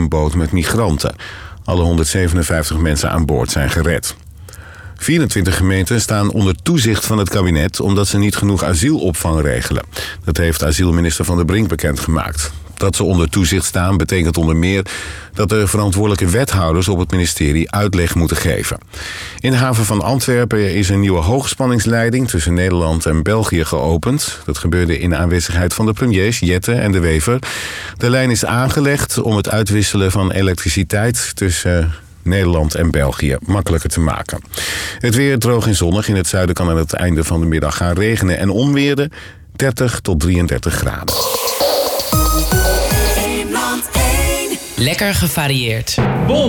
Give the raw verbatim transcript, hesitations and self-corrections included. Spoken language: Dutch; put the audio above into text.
een boot met migranten. Alle honderdzevenenvijftig mensen aan boord zijn gered. vierentwintig gemeenten staan onder toezicht van het kabinet omdat ze niet genoeg asielopvang regelen. Dat heeft asielminister Van der Brink bekendgemaakt. Dat ze onder toezicht staan betekent onder meer dat de verantwoordelijke wethouders op het ministerie uitleg moeten geven. In de haven van Antwerpen is een nieuwe hoogspanningsleiding tussen Nederland en België geopend. Dat gebeurde in aanwezigheid van de premiers Jette en De Wever. De lijn is aangelegd om het uitwisselen van elektriciteit tussen Nederland en België makkelijker te maken. Het weer droog en zonnig. In het zuiden kan aan het einde van de middag gaan regenen en onweren. dertig tot drieëndertig graden. Lekker gevarieerd. Bon.